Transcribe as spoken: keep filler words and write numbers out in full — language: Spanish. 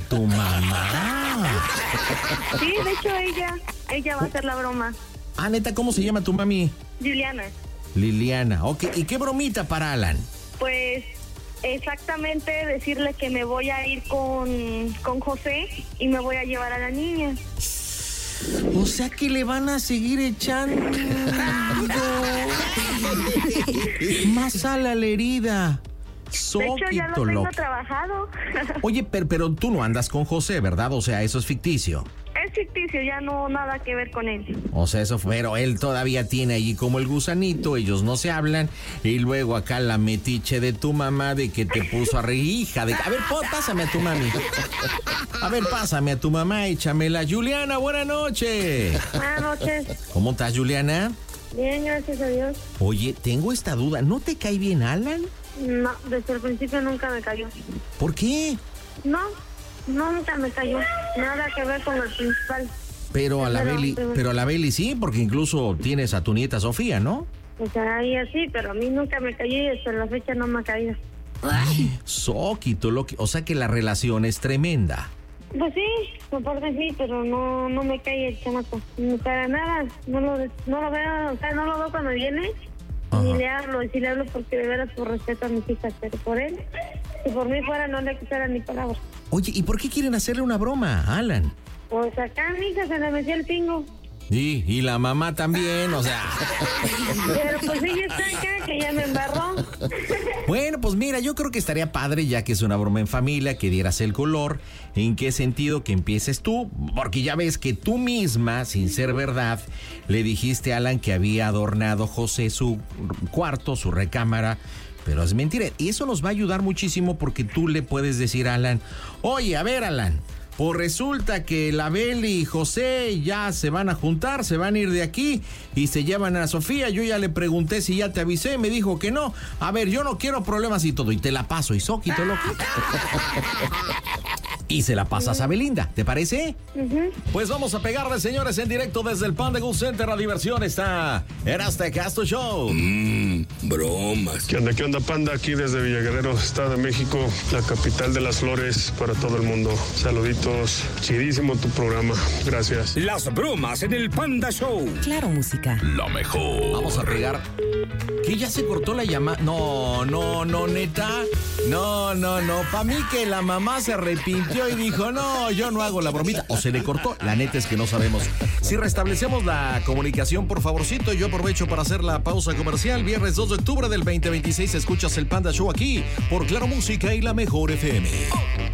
tu mamá. Sí, de hecho ella, ella va a hacer la broma. Ah, neta, ¿cómo se llama tu mami? Juliana. Liliana, ok. ¿Y qué bromita para Alan? Pues exactamente decirle que me voy a ir con, con José y me voy a llevar a la niña. O sea que le van a seguir echando más sal a la herida. De hecho, ya lo tengo trabajado. Oye, pero, pero tú no andas con José, ¿verdad? O sea, eso es ficticio. Es ficticio, ya no nada que ver con él. O sea, eso fue, pero él todavía tiene allí como el gusanito, ellos no se hablan, y luego acá la metiche de tu mamá de que te puso a reír, hija de... A ver, po, pásame a tu mami. A ver, pásame a tu mamá, échamela. Juliana, buenas noches. Buenas noches. ¿Cómo estás, Juliana? Bien, gracias a Dios. Oye, tengo esta duda, ¿no te cae bien Alan? No, desde el principio nunca me cayó. ¿Por qué? No, nunca me cayó. Nada que ver con el principal. Pero a la Pero, Beli, pero- pero a la Beli sí, porque incluso tienes a tu nieta Sofía, ¿no? O sea, ahí así, pero a mí nunca me cayó y hasta la fecha no me ha caído. Soquito, lo que, o sea que la relación es tremenda. Pues sí, por parte sí, pero no no me cae el chamaco. Ni para nada. No lo, no lo veo, o sea, no lo veo cuando viene. Ajá. Ni le hablo, y si le hablo porque de veras por respeto a mis hijas, pero por él, si por mí fuera no le quitara ni palabra. Oye, ¿y por qué quieren hacerle una broma, Alan? Pues acá mi hija se le metió el pingo. Sí, y la mamá también, o sea. Pero pues ella está acá, que ya me embarró. Bueno, pues mira, yo creo que estaría padre, ya que es una broma en familia, que dieras el color. ¿En qué sentido? Que empieces tú, porque ya ves que tú misma, sin ser verdad, le dijiste a Alan que había adornado José su cuarto, su recámara, pero es mentira. Y eso nos va a ayudar muchísimo porque tú le puedes decir a Alan, oye, a ver, Alan, pues resulta que la Beli y José ya se van a juntar, se van a ir de aquí y se llevan a Sofía. Yo ya le pregunté si ya te avisé, me dijo que no. A ver, yo no quiero problemas y todo, y te la paso, y soquito loco. Y se la pasas a Belinda, ¿te parece? Uh-huh. Pues vamos a pegarle, señores, en directo desde el Panda Go Center. La diversión está en este Casto Show. Mmm, bromas. ¿Qué onda, qué onda, Panda? Aquí desde Villaguerrero, Estado de México, la capital de las flores para todo el mundo. Saluditos. Chidísimo tu programa. Gracias. Las bromas en el Panda Show. Claro, música. Lo mejor. Vamos a pegar. ¿Que ya se cortó la llamada? No, no, no, neta. No, no, no. Para mí que la mamá se arrepintió y dijo, no, yo no hago la bromita. O se le cortó. La neta es que no sabemos. Si restablecemos la comunicación, por favorcito, yo aprovecho para hacer la pausa comercial. Viernes dos de octubre del veinte veintiséis escuchas el Panda Show aquí por Claro Música y La Mejor F M.